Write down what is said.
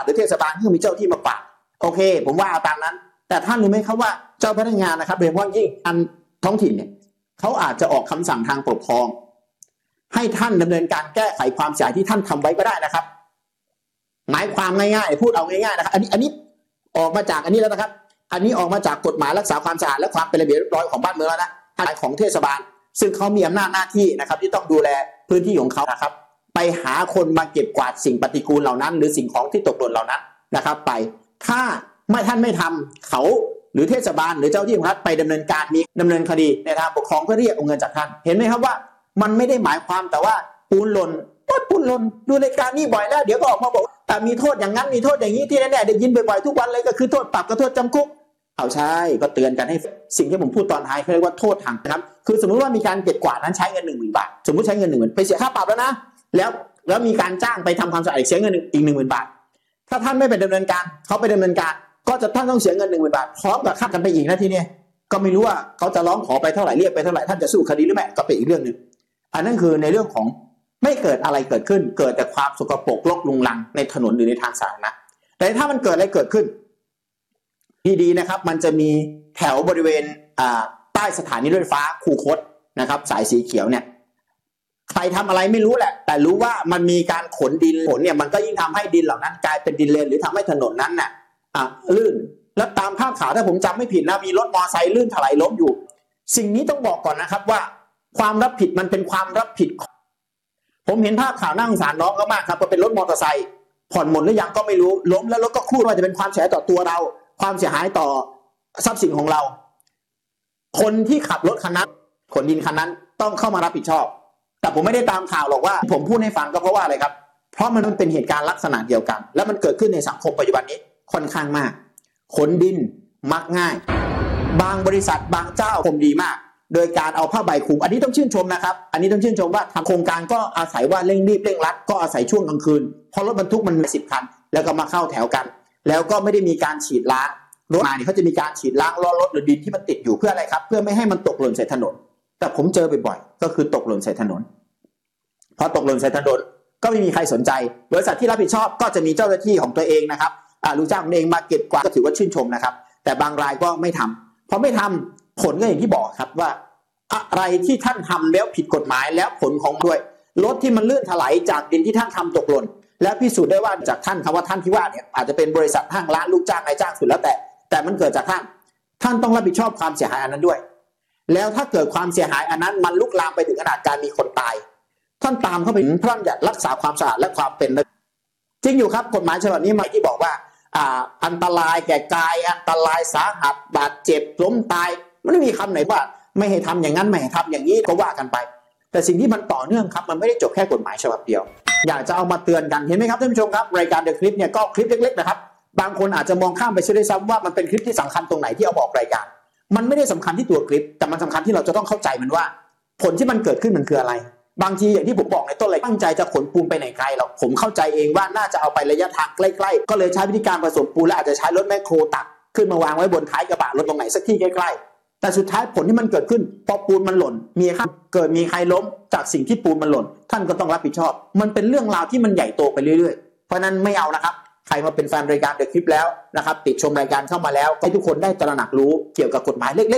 รือเทศบาลที่มีเจ้าที่มาปราบโอเคผมว่าเอาตามนั้นแต่ท่านรู้ไหมครับว่าเจ้าพนักงานนะครับโดยเฉพาะยิ่งอันท้องถิ่นเนี่ยเขาอาจจะออกคำสั่งทางปกครองให้ท่านดำเนินการแก้ไขความเสียหายที่ท่านทำไว้ก็ได้นะครับหมายความง่ายๆพูดเอาง่ายๆนะครับอันนี้ออกมาจากอันนี้แล้วนะครับอันนี้ออกมาจากกฎหมายรักษาความสะอาดและความเป็นระเบียบเรียบร้อยของบ้านเมืองแล้วนะของเทศบาลซึ่งเขามีอำนาจหน้าที่นะครับที่ต้องดูแลพื้นที่ของเขานะครับไปหาคนมาเก็บกวาดสิ่งปฏิกูลเหล่านั้นหรือสิ่งของที่ตกหล่นเหล่านั้นนะครับไปถ้าท่านไม่ทำเขาหรือเทศบาลหรือเจ้าที่ของรัฐไปดำเนินการมีดำเนินคดีในทางปกครองก็เรียกเอาเงินจากท่านเห็นไหมครับว่ามันไม่ได้หมายความแต่ว่าปูนหล่นดูรายการนี้บ่อยแล้วเดี๋ยวก็ออกมาบอกแต่มีโทษอย่างนั้นมีโทษอย่างนี้ที่แน่ๆได้ยินบ่อยๆทุกวันเลยก็คือโทษปรับกับโทษจำคุกเอาใช่ก็เตือนกันให้สิ่งที่ผมพูดตอนท้ายเขาเรียกว่าโทษทางนะครับคือสมมุติว่ามีการเก็บกวาดนั้นใช้เงิน 10,000 บาทสมมุติใช้เงิน 10,000 ไปเสียค่าปรับแล้วนะแล้วมีการจ้างไปทำความสะอาดเสียเงินอีก 10,000 บาทถ้าท่านไม่ไปดำเนินการเขาไปดำเนินการก็จะท่านต้องเสียเงิน 10,000 บาทพร้อมกับค่ากันไปอีกนะทีนี้ก็ไม่รู้ว่าเขาจะร้องขอไปเท่าไหร่เรียกไปเท่าไหร่ท่านจะสู้คดีหรือไม่ก็เป็นอีกเรื่องนึงอันนั้นคือในเรื่องของไม่เกิดอะไรเกิดขึ้นเกิดแต่ความสกปรกรกรุงรังในถนนหรือในทางสาธารณะแต่ถ้ามันเกิดอะไรเกิดขึ้นดีๆนะครับมันจะมีแถวบริเวณใต้สถานีรถไฟฟ้าคูคตนะครับสายสีเขียวเนี่ยใครทำอะไรไม่รู้แหละแต่รู้ว่ามันมีการขนดินขนเนี่ยมันก็ยิ่งทำให้ดินเหล่านั้นกลายเป็นดินเลนหรือทำให้ถนนนั้นน่ะลื่นแล้วตามภาพข่าวถ้าผมจำไม่ผิดนะมีรถมอเตอร์ไซค์ลื่นถลายล้มอยู่สิ่งนี้ต้องบอกก่อนนะครับว่าความรับผิดมันเป็นความรับผิดผมเห็นภาพข่าวน่าสงสารน้องก็มากครับก็เป็นรถมอเตอร์ไซค์ผ่อนหมดหรือยังก็ไม่รู้ล้มแล้วรถก็ครูดว่าจะเป็นความเสียหายต่อตัวเราความเสียหายต่อทรัพย์สินของเราคนที่ขับรถคันนั้นขนดินคันนั้นต้องเข้ามารับผิดชอบแต่ผมไม่ได้ตามข่าวหรอกว่าผมพูดให้ฟังก็เพราะว่าอะไรครับเพราะมันเป็นเหตุการณ์ลักษณะเดียวกันแล้วมันเกิดขึ้นในสังคมปัจจุบันนี้ค่อนข้างมากขนดินมักง่ายบางบริษัทบางเจ้าคมดีมากโดยการเอาผ้าใบคลุมอันนี้ต้องชื่นชมนะครับอันนี้ต้องชื่นชมว่าทางโครงการก็อาศัยว่าเร่งรีบเร่งรัดก็อาศัยช่วงกลางคืนเพราะรถบรรทุกมันมี10 คันแล้วก็มาเข้าแถวกันแล้วก็ไม่ได้มีการฉีดล้างรถมาเนี่ยเขาจะมีการฉีดล้างล้อรถหรือดินที่มันติดอยู่เพื่ออะไรครับเพื่อไม่ให้มันตกหล่นใส่ถนนแต่ผมเจอบ่อยๆก็คือตกหล่นใส่ถนนพอตกหล่นใส่ถนนก็ไม่มีใครสนใจบริษัทที่รับผิดชอบก็จะมีเจ้าหน้าที่ของตัวเองนะครับลูกจ้างเองมาเก็บกวาดก็ถือว่าชื่นชมนะครับแต่บางรายก็ไม่ทำพอไม่ทำผลก็อย่างที่บอกครับว่าอะไรที่ท่านทำแล้วผิดกฎหมายแล้วผลของด้วยรถที่มันลื่นถลายจากดินที่ท่านทำตกหล่นแล้วพิสูจน์ได้ว่าจากท่านคำว่าท่านที่ว่าเนี่ยอาจจะเป็นบริษัทห้างร้านลูกจ้างนายจ้างสุดแล้วแต่มันเกิดจากท่านต้องรับผิดชอบความเสียหายอันนั้นด้วยแล้วถ้าเกิดความเสียหายอันนั้นมันลุกลามไปถึงขนาดการมีคนตายท่านตามเข้าไปถึงพระราชบัญญัติรักษาความสะอาดและความเป็นจริงอยู่ครับกฎหมายฉบับนี้หมายที่บอกว่าอันตรายแก่กายอันตรายสาหัสบาดเจ็บล้มตายมันไม่มีคำไหนว่าไม่ให้ทำอย่างนั้นไม่ให้ทำอย่างนี้ก็ว่ากันไปแต่สิ่งที่มันต่อเนื่องครับมันไม่ได้จบแค่กฎหมายฉบับเดียวอยากจะเอามาเตือนกันเห็นไหมครับท่านผู้ชมครับรายการเดอะคลิปเนี่ยก็คลิปเล็กๆนะครับบางคนอาจจะมองข้ามไปเสียด้วยซ้ำว่ามันเป็นคลิปที่สำคัญตรงไหนที่เอาบอกรายการมันไม่ได้สำคัญที่ตัวคลิปแต่มันสำคัญที่เราจะต้องเข้าใจมันว่าผลที่มันเกิดขึ้นมันคืออะไรบางทีอย่างที่ผมบอกในต้นเลยตั้งใจจะขนปูนไปไหนไกลหรอกผมเข้าใจเองว่าน่าจะเอาไประยะทางใกล้ๆก็เลยใช้วิธีการผสมปูนและอาจจะใช้รถแมคโครตักขึ้นมาวางไว้บนท้ายกระบะรถตรงไหนสักที่ใกล้ๆแต่สุดท้ายผลที่มันเกิดขึ้นพอปูนมันหล่นมีใครล้มจากสิ่งที่ปูนมันหล่นท่านก็ต้องรับผิดชอบมันเป็นเรื่องราวที่มันใหญ่โตไปเรื่อยๆเพราะนั้นไม่เอานะครับใครมาเป็นแฟนรายการเดอะคลิปแล้วนะครับติดชมรายการเข้ามาแล้วให้ทุกคนได้ตระหนักรู้เกี่ยวกับกฎหมายเล็กๆ